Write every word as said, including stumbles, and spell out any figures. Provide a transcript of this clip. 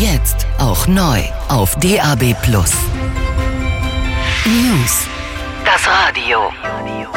Jetzt auch neu auf D A B plus. News. Das Radio.